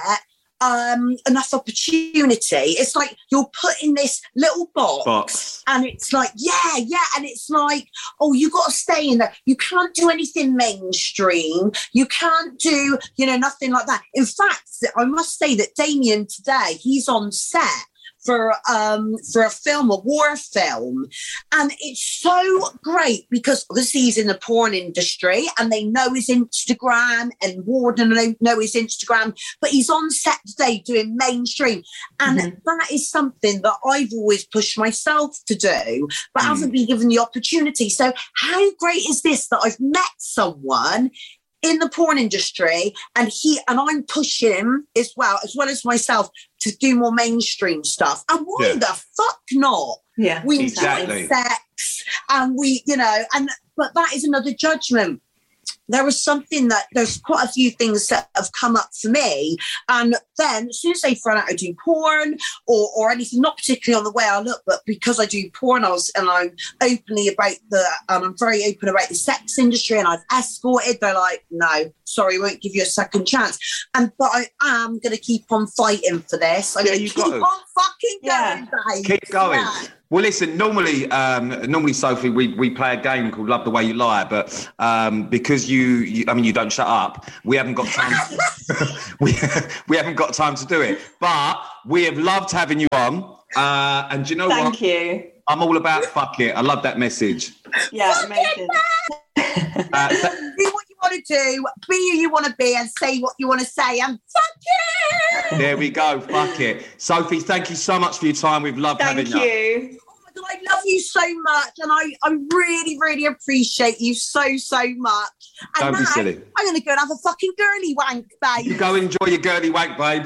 [SPEAKER 3] um, enough opportunity. It's like you're put in this little box, box and it's like, yeah, yeah. And it's like, oh, you got to stay in there. You can't do anything mainstream. You can't do, you know, nothing like that. In fact, I must say that Damien today, he's on set for um for a film, a war film, and it's so great because obviously he's in the porn industry and they know his Instagram, and Warden know, know his Instagram, but he's on set today doing mainstream, and mm-hmm. that is something that I've always pushed myself to do but mm. haven't been given the opportunity. So how great is this that I've met someone in the porn industry, and he and I'm pushing him as well, as well as myself, to do more mainstream stuff. And why yeah. the fuck not?
[SPEAKER 1] Yeah,
[SPEAKER 3] we
[SPEAKER 2] exactly.
[SPEAKER 3] sex, and we, you know, and but that is another judgment. there was something that there's quite a few things that have come up for me. And then as soon as they found out I do porn or, or anything, not particularly on the way I look, but because I do porn, I was, and I'm openly about the, um, I'm very open about the sex industry and I've escorted, they're like, no, sorry, won't give you a second chance. And, but I am going to keep on fighting for this. I'm
[SPEAKER 2] Yeah,
[SPEAKER 3] going to
[SPEAKER 2] you
[SPEAKER 3] keep
[SPEAKER 2] gotta.
[SPEAKER 3] on fucking
[SPEAKER 1] Yeah.
[SPEAKER 3] going, babe.
[SPEAKER 2] Keep going.
[SPEAKER 3] Yeah.
[SPEAKER 2] Well, listen, normally, um, normally, Sophie, we, we play a game called Love the Way You Lie, but um, because you, you, I mean, you don't shut up, we haven't got time. we, we haven't got time to do it, but we have loved having you on. Uh, and do you know
[SPEAKER 1] Thank
[SPEAKER 2] what?
[SPEAKER 1] you.
[SPEAKER 2] I'm all about fuck it. I love that message.
[SPEAKER 1] Yeah, amazing.
[SPEAKER 2] Uh, th-
[SPEAKER 3] Do what you want to do, be who you want to be, and say what you want to say, and fuck you!
[SPEAKER 2] there we go. Fuck it. Sophie, thank you so much for your time. We've loved
[SPEAKER 1] Thank
[SPEAKER 2] having you.
[SPEAKER 1] you.
[SPEAKER 3] Oh my God, I love you so much, and I, I really, really appreciate you so, so much. And
[SPEAKER 2] Don't be
[SPEAKER 3] now,
[SPEAKER 2] silly.
[SPEAKER 3] I'm going to go and have a fucking girly wank, babe.
[SPEAKER 2] You go enjoy your girly wank, babe.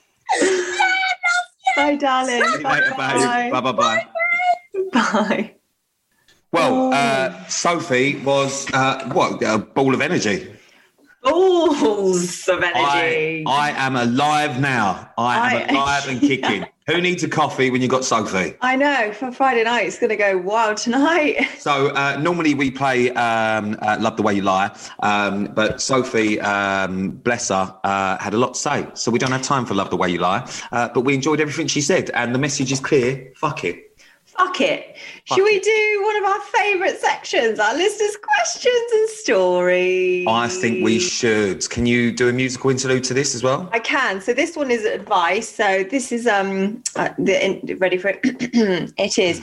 [SPEAKER 1] Bye, darling.
[SPEAKER 2] See you later, babe. Bye, bye, bye.
[SPEAKER 1] Bye.
[SPEAKER 2] Well, uh, Sophie was, uh, what, a ball of energy.
[SPEAKER 1] Balls of
[SPEAKER 2] I,
[SPEAKER 1] energy.
[SPEAKER 2] I am alive now. I am
[SPEAKER 1] I-
[SPEAKER 2] alive and kicking. Who needs a coffee when you got Sophie?
[SPEAKER 1] I know, for Friday night, it's going to go wild tonight.
[SPEAKER 2] So uh, normally we play um, uh, Love the Way You Lie, um, but Sophie, um, bless her, uh, had a lot to say. So we don't have time for Love the Way You Lie, uh, but we enjoyed everything she said. And the message is clear, fuck it.
[SPEAKER 1] Fuck it.
[SPEAKER 2] Fuck
[SPEAKER 1] Should we
[SPEAKER 2] it.
[SPEAKER 1] do one of our favourite sections, our listeners' questions and stories?
[SPEAKER 2] I think we should. Can you do a musical interlude to this as well?
[SPEAKER 1] I can. So this one is advice. So this is um uh, the in, ready for it. It is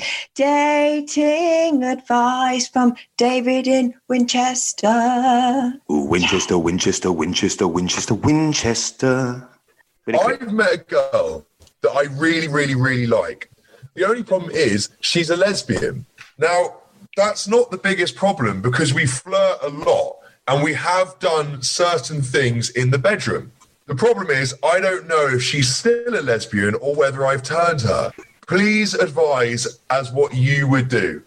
[SPEAKER 1] dating advice from David in Winchester.
[SPEAKER 2] Ooh, Winchester, Winchester, Winchester, Winchester, Winchester. Really quick.
[SPEAKER 4] I've met a girl that I really, really, really like. The only problem is she's a lesbian. Now, that's not the biggest problem because we flirt a lot and we have done certain things in the bedroom. The problem is I don't know if she's still a lesbian or whether I've turned her. Please advise as what you would do.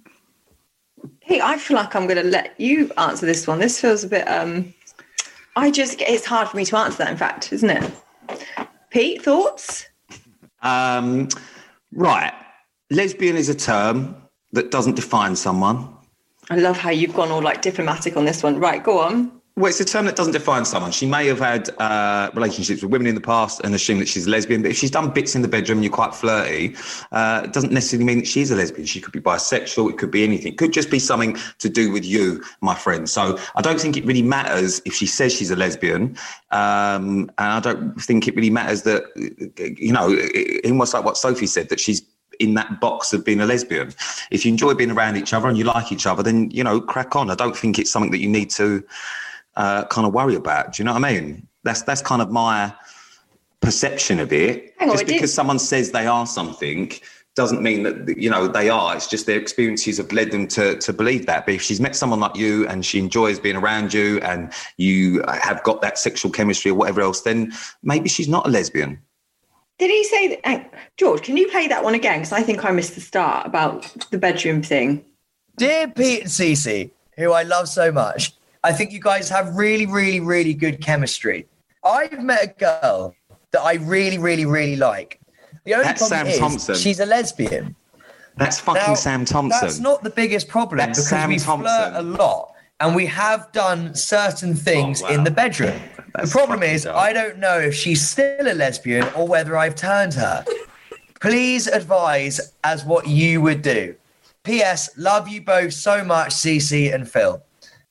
[SPEAKER 1] Hey, I feel like I'm going to let you answer this one. This feels a bit. Um, I just it's hard for me to answer that. In fact, isn't it? Pete, thoughts?
[SPEAKER 2] Um, right. Lesbian is a term that doesn't define someone.
[SPEAKER 1] I love how you've gone all like diplomatic on this one. Right, go on.
[SPEAKER 2] Well, it's a term that doesn't define someone. She may have had uh, relationships with women in the past and assume that she's a lesbian, but if she's done bits in the bedroom and you're quite flirty, uh, it doesn't necessarily mean that she's a lesbian. She could be bisexual. It could be anything. It could just be something to do with you, my friend. So I don't think it really matters if she says she's a lesbian. Um, and I don't think it really matters that, you know, in what's like what Sophie said, that she's in that box of being a lesbian. If you enjoy being around each other and you like each other, then, you know, crack on. I don't think it's something that you need to uh, kind of worry about. Do you know what I mean? That's that's kind of my perception of it.
[SPEAKER 1] Hang on,
[SPEAKER 2] just
[SPEAKER 1] it
[SPEAKER 2] because
[SPEAKER 1] is-
[SPEAKER 2] someone says they are something doesn't mean that, you know, they are. It's just their experiences have led them to to believe that. But if she's met someone like you and she enjoys being around you and you have got that sexual chemistry or whatever else, then maybe she's not a lesbian.
[SPEAKER 1] Did he say that? Hang- George, can you play that one again? Because I think I missed the start about the bedroom thing.
[SPEAKER 5] Dear Pete and Cece, who I love so much, I think you guys have really, really, really good chemistry. I've met a girl that I really, really, really like. The only
[SPEAKER 2] That's
[SPEAKER 5] problem
[SPEAKER 2] Sam
[SPEAKER 5] is
[SPEAKER 2] Thompson.
[SPEAKER 5] she's a lesbian.
[SPEAKER 2] That's fucking
[SPEAKER 5] Now,
[SPEAKER 2] Sam Thompson.
[SPEAKER 5] That's not the biggest problem
[SPEAKER 2] That's
[SPEAKER 5] because
[SPEAKER 2] Sam
[SPEAKER 5] we
[SPEAKER 2] Thompson.
[SPEAKER 5] flirt a lot and we have done certain things
[SPEAKER 2] Oh, wow.
[SPEAKER 5] in the bedroom.
[SPEAKER 2] That's
[SPEAKER 5] the problem
[SPEAKER 2] fucking
[SPEAKER 5] is
[SPEAKER 2] dope.
[SPEAKER 5] I don't know if she's still a lesbian or whether I've turned her. Please advise as what you would do. P S. Love you both so much, Cece and Phil.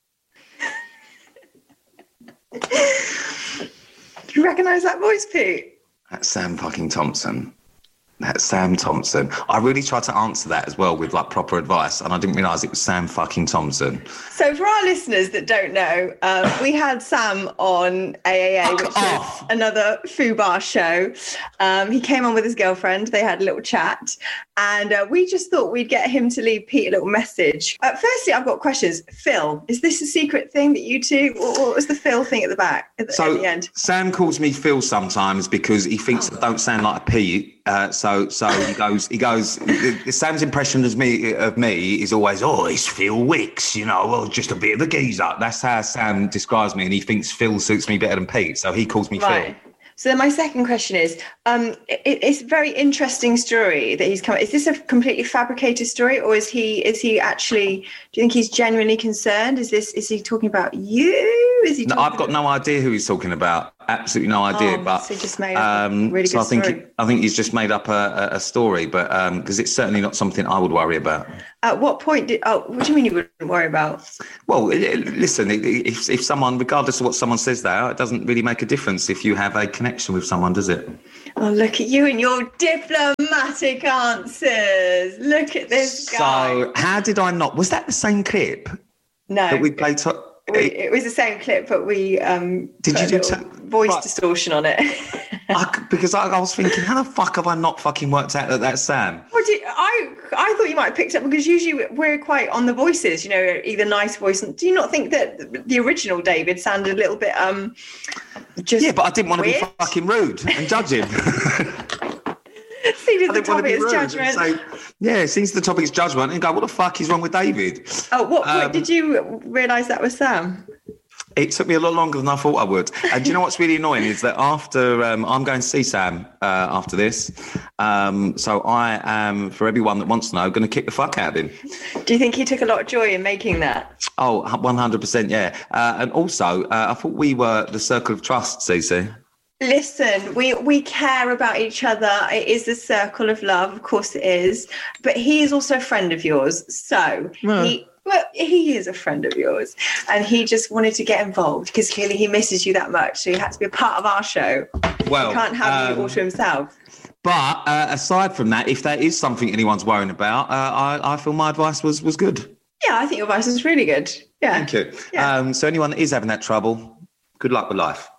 [SPEAKER 1] Do you recognise that voice, Pete?
[SPEAKER 2] That's Sam fucking Thompson. That's Sam Thompson. I really tried to answer that as well with like proper advice, and I didn't realise it was Sam fucking Thompson.
[SPEAKER 1] So for our listeners that don't know, um, we had Sam on A A A,
[SPEAKER 2] Fuck
[SPEAKER 1] which
[SPEAKER 2] off.
[SPEAKER 1] is another FUBAR show. Um, he came on with his girlfriend. They had a little chat. And uh, we just thought we'd get him to leave Pete a little message. Uh, firstly, I've got questions. Phil, is this a secret thing that you two, what, what was the Phil thing at the back, at the,
[SPEAKER 2] So
[SPEAKER 1] at the end?
[SPEAKER 2] Sam calls me Phil sometimes because he thinks I don't sound like a Pete, Uh, so, so he goes. He goes. Sam's impression of me of me is always, oh, it's Phil Wicks, you know, well, just a bit of a geezer. That's how Sam describes me, and he thinks Phil suits me better than Pete, so he calls me
[SPEAKER 1] Right.
[SPEAKER 2] Phil.
[SPEAKER 1] So then my second question is, um, it, it's a very interesting story that he's come. Is this a completely fabricated story, or is he is he actually? Do you think he's genuinely concerned? Is this is he talking about you? Is he?
[SPEAKER 2] No, I've got no idea who he's talking about. Absolutely no idea.
[SPEAKER 1] Oh,
[SPEAKER 2] but
[SPEAKER 1] so he just made up a
[SPEAKER 2] um,
[SPEAKER 1] really
[SPEAKER 2] so
[SPEAKER 1] good
[SPEAKER 2] I think
[SPEAKER 1] story.
[SPEAKER 2] it, I think he's just made up a, a, a story, but because um, it's certainly not something I would worry about.
[SPEAKER 1] At what point did? Oh, what do you mean you wouldn't worry about?
[SPEAKER 2] Well, it, it- listen, it- if if someone, regardless of what someone says there, it doesn't really make a difference if you have a connection with someone, does it?
[SPEAKER 1] Oh, look at you and your diplomatic answers. Look at this guy.
[SPEAKER 2] So, how did I not? Was that the same clip
[SPEAKER 1] No,
[SPEAKER 2] that we played? To,
[SPEAKER 1] we, it was the same clip, but we um,
[SPEAKER 2] Did
[SPEAKER 1] put
[SPEAKER 2] you
[SPEAKER 1] a
[SPEAKER 2] do
[SPEAKER 1] little
[SPEAKER 2] ta-
[SPEAKER 1] voice
[SPEAKER 2] right.
[SPEAKER 1] distortion on it.
[SPEAKER 2] I c because I, I was thinking, how the fuck have I not fucking worked out that that's Sam?
[SPEAKER 1] What do you, I I thought you might have picked up, because usually we're quite on the voices, you know, either nice voice. And do you not think that the original David sounded a little bit um just
[SPEAKER 2] Yeah, but I didn't want to be
[SPEAKER 1] weird?
[SPEAKER 2] fucking rude and judge him.
[SPEAKER 1] See,
[SPEAKER 2] I
[SPEAKER 1] the
[SPEAKER 2] didn't want to
[SPEAKER 1] topic
[SPEAKER 2] be
[SPEAKER 1] is
[SPEAKER 2] rude and
[SPEAKER 1] judgment.
[SPEAKER 2] say, yeah, since the topic is judgment, and go, what the fuck is wrong with David?
[SPEAKER 1] Oh, what point
[SPEAKER 2] um,
[SPEAKER 1] did you realise that was Sam?
[SPEAKER 2] It took me a lot longer than I thought I would. And do you know what's really annoying is that after um, I'm going to see Sam uh, after this, um, so I am, for everyone that wants to know, going to kick the fuck out of him.
[SPEAKER 1] Do you think he took a lot of joy in making that?
[SPEAKER 2] Oh, one hundred percent, yeah. Uh, and also, uh, I thought we were the circle of trust, Cece.
[SPEAKER 1] Listen, we we care about each other. It is the circle of love, of course it is. But he is also a friend of yours, so
[SPEAKER 2] Yeah.
[SPEAKER 1] he. Well, he is a friend of yours, and he just wanted to get involved because clearly he misses you that much. So he had to be a part of our show.
[SPEAKER 2] Well,
[SPEAKER 1] He can't have
[SPEAKER 2] um,
[SPEAKER 1] you all to himself.
[SPEAKER 2] But uh, aside from that, if that is something anyone's worrying about, uh, I, I feel my advice was was good.
[SPEAKER 1] Yeah, I think your advice is really good. Yeah.
[SPEAKER 2] Thank you.
[SPEAKER 1] Yeah.
[SPEAKER 2] Um, so anyone that is having that trouble, good luck with life.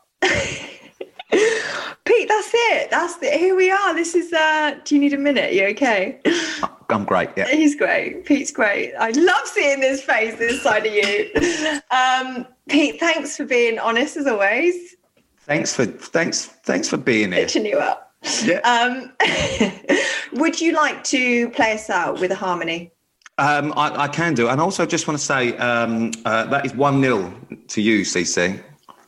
[SPEAKER 1] Pete, that's it. That's it. Here we are. This is. Uh, do you need a minute? You okay?
[SPEAKER 2] I'm great, yeah.
[SPEAKER 1] He's great. Pete's great. I love seeing this face, this side of you. Um, Pete, thanks for being honest as always.
[SPEAKER 2] Thanks for thanks thanks for being here.
[SPEAKER 1] Pitching you up.
[SPEAKER 2] Yeah.
[SPEAKER 1] Um, would you like to play us out with a harmony?
[SPEAKER 2] Um, I, I can do, and also just want to say um, uh, that is one nil to you, Cece.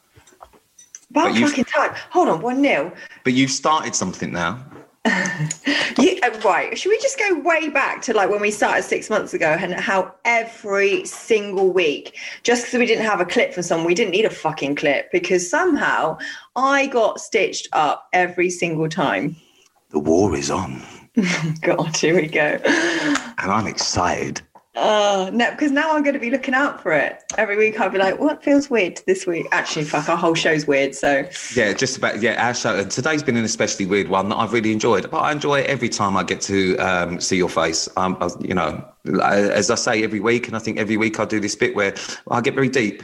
[SPEAKER 1] About
[SPEAKER 2] But you-
[SPEAKER 1] fucking time. Hold on, one nil.
[SPEAKER 2] But you've started something now.
[SPEAKER 1] You, uh, right. Should we just go way back to like when we started six months ago and how every single week, just because we didn't have a clip from someone, we didn't need a fucking clip because somehow I got stitched up every single time.
[SPEAKER 2] The war is on,
[SPEAKER 1] God, here we go.
[SPEAKER 2] and I'm excited.
[SPEAKER 1] Oh, no, because now I'm going to be looking out for it. Every week I'll be like, what feels weird this week? Actually, fuck, our whole show's weird, so...
[SPEAKER 2] Yeah, just about, yeah, our show. And today's been an especially weird one that I've really enjoyed. But I enjoy it every time I get to um, see your face. Um, I, you know, as I say every week, and I think every week I do this bit where I get very deep.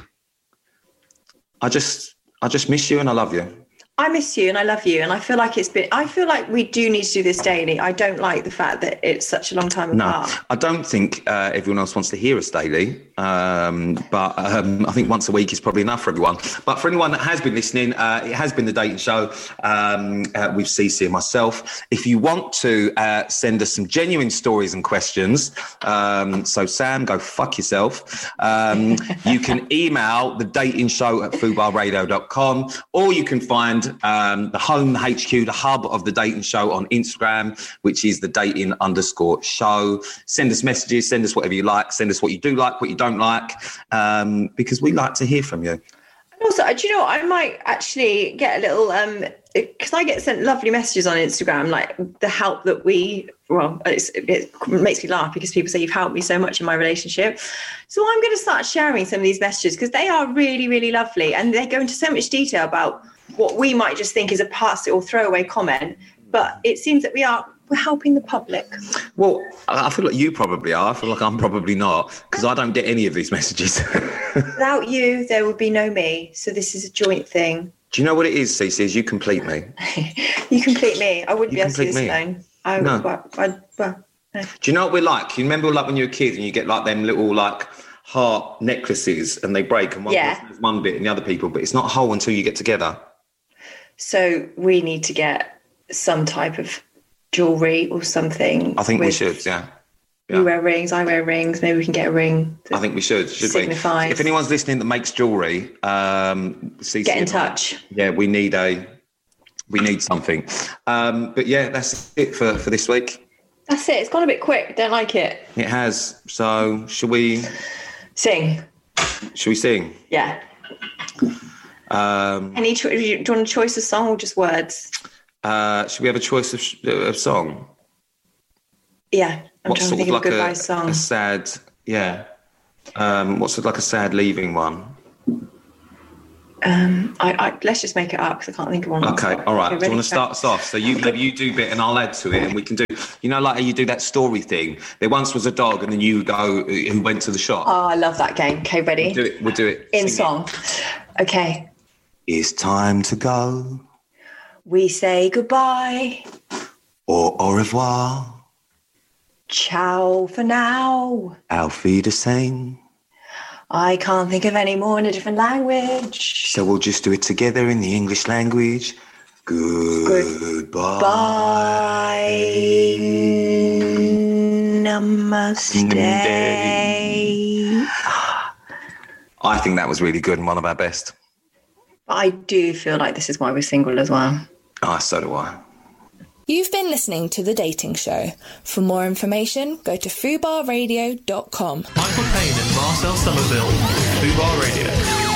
[SPEAKER 2] I just, I just miss you and I love you.
[SPEAKER 1] I miss you and I love you, and I feel like it's been... I feel like we do need to do this daily. I don't like the fact that it's such a long time
[SPEAKER 2] No,
[SPEAKER 1] apart.
[SPEAKER 2] I don't think uh, everyone else wants to hear us daily, um, but um, I think once a week is probably enough for everyone. But for anyone that has been listening, uh, it has been The Dating Show um, uh, with Cece and myself. If you want to uh, send us some genuine stories and questions, um, so Sam, go fuck yourself, um, you can email The Dating Show at fubar radio dot com, or you can find um, the home, the H Q, the hub of The Dating Show on Instagram, which is the dating underscore show. Send us messages, send us whatever you like, send us what you do like, what you don't like, um, because we like to hear from you.
[SPEAKER 1] And also, do you know what? I might actually get a little... um because I get sent lovely messages on Instagram, like the help that we... Well, it's, it makes me laugh because people say you've helped me so much in my relationship. So I'm going to start sharing some of these messages because they are really, really lovely. And they go into so much detail about what we might just think is a pass or throwaway comment. But it seems that we are we're helping the public.
[SPEAKER 2] Well, I I feel like you probably are. I feel like I'm probably not, because I don't get any of these messages.
[SPEAKER 1] Without you, there would be no me. So this is a joint thing.
[SPEAKER 2] Do you know what it is, Cece? Is you complete me.
[SPEAKER 1] You complete me. I wouldn't
[SPEAKER 2] You
[SPEAKER 1] be able to do
[SPEAKER 2] complete
[SPEAKER 1] this
[SPEAKER 2] me.
[SPEAKER 1] alone. I,
[SPEAKER 2] No.
[SPEAKER 1] well, I, well, no.
[SPEAKER 2] Do you know what we're like? You remember like when you were a kid and you get like them little like heart necklaces and they break and one
[SPEAKER 1] Yeah.
[SPEAKER 2] person has one bit and the other people, but it's not whole until you get together.
[SPEAKER 1] So we need to get some type of jewelry or something.
[SPEAKER 2] I think we
[SPEAKER 1] with-
[SPEAKER 2] should, yeah.
[SPEAKER 1] You
[SPEAKER 2] Yeah.
[SPEAKER 1] wear rings, I wear rings. Maybe we can get a ring.
[SPEAKER 2] I think we should, should
[SPEAKER 1] signifies.
[SPEAKER 2] we? If anyone's listening that makes jewellery, um, C C
[SPEAKER 1] Get in
[SPEAKER 2] and I-
[SPEAKER 1] touch.
[SPEAKER 2] Yeah, we need a, we need something. Um, but yeah, that's it for, for this week.
[SPEAKER 1] That's it. It's gone a bit quick. Don't like it.
[SPEAKER 2] It has. So should we,
[SPEAKER 1] Sing.
[SPEAKER 2] should we sing?
[SPEAKER 1] Yeah.
[SPEAKER 2] Um,
[SPEAKER 1] Any cho- do you want a choice of song or just words?
[SPEAKER 2] uh, should we have a choice of, sh- of song?
[SPEAKER 1] Yeah. I'm
[SPEAKER 2] What's
[SPEAKER 1] trying to
[SPEAKER 2] sort
[SPEAKER 1] think
[SPEAKER 2] of
[SPEAKER 1] of
[SPEAKER 2] like
[SPEAKER 1] a goodbye
[SPEAKER 2] a,
[SPEAKER 1] song.
[SPEAKER 2] a sad, yeah. Um, what's sort of like a sad leaving one?
[SPEAKER 1] Um, I, I let's just make it up because I can't think of one.
[SPEAKER 2] Okay, all right.
[SPEAKER 1] Okay,
[SPEAKER 2] Do you
[SPEAKER 1] ready?
[SPEAKER 2] want to start us off? So you you do a bit and I'll add to it, and we can do. You know, like how you do that story thing. There once was a dog, and then you go who went to the shop.
[SPEAKER 1] Oh, I love that game. Okay, ready?
[SPEAKER 2] Do it. We'll do it
[SPEAKER 1] In
[SPEAKER 2] Sing
[SPEAKER 1] song. Okay.
[SPEAKER 2] it. It's time to go,
[SPEAKER 1] We say goodbye.
[SPEAKER 2] or au revoir.
[SPEAKER 1] Ciao for now.
[SPEAKER 2] Auf Wiedersehen.
[SPEAKER 1] I can't think of any more in a different language.
[SPEAKER 2] So we'll just do it together in the English language. Goodbye.
[SPEAKER 1] Bye. Namaste.
[SPEAKER 2] I think that was really good and one of our best.
[SPEAKER 1] I do feel like this is why we're single as well.
[SPEAKER 2] Ah, so do I.
[SPEAKER 6] You've been listening to The Dating Show. For more information, go to fubar radio dot com.
[SPEAKER 7] Michael Payne and Marcel Somerville, Fubar Radio.